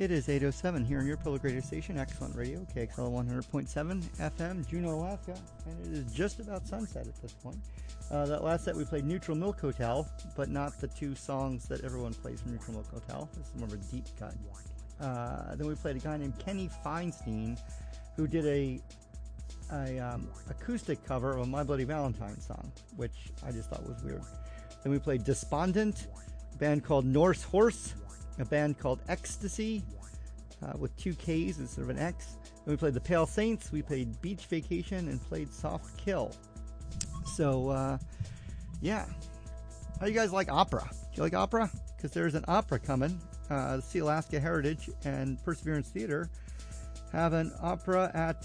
It is 8:07 here on your public radio station, Excellent Radio, KXL 100.7 FM, Juneau, Alaska, and it is just about sunset at this point. That last set we played Neutral Milk Hotel, but not the two songs that everyone plays from Neutral Milk Hotel. This is more of a deep cut. Then we played a guy named Kenny Feinstein, who did a acoustic cover of a My Bloody Valentine song, which I just thought was weird. Then we played Despondent, a band called Norse Horse, a band called Ecstasy, with two Ks instead of an X. Then we played the Pale Saints, we played Beach Vacation, and played Soft Kill. So, yeah. How do you guys like opera? Do you like opera? Because there's an opera coming. The Sea Alaska Heritage and Perseverance Theater have an opera at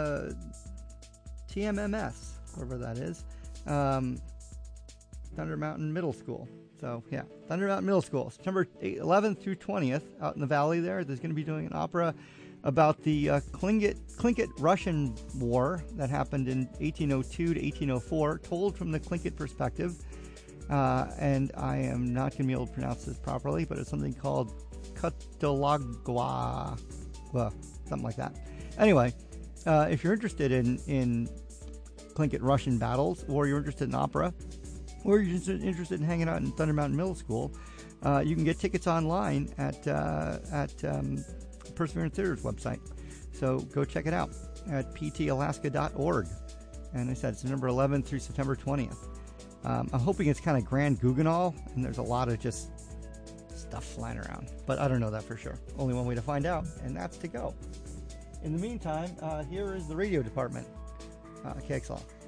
TMMS, wherever that is. Thunder Mountain Middle School. So, yeah, Thunder Mountain Middle School. September 11th through 20th, out in the valley there. There's going to be doing an opera about the Tlingit Russian War that happened in 1802 to 1804, told from the Tlingit perspective. And I am not going to be able to pronounce this properly, but it's something called Cutalagua, something like that. Anyway, if you're interested in Tlingit Russian battles, or you're interested in opera, or you're just interested in hanging out in Thunder Mountain Middle School, you can get tickets online at Perseverance Theater's website. So go check it out at ptalaska.org. And I said it's November 11th through September 20th. I'm hoping it's kind of Grand Guignol, and there's a lot of just stuff flying around. But I don't know that for sure. Only one way to find out, and that's to go. In the meantime, here is the radio department, KXL.